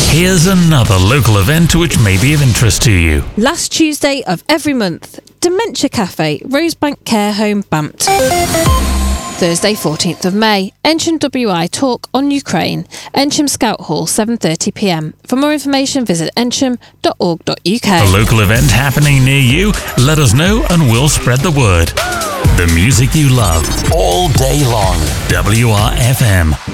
Here's another local event which may be of interest to you. Last Tuesday of every month, Dementia Cafe, Rosebank Care Home, Bampton. Thursday 14th of May, Ensham WI Talk on Ukraine, Ensham Scout Hall, 7:30pm. For more information, visit ensham.org.uk. A local event happening near you? Let us know and we'll spread the word. The music you love all day long. WRFM.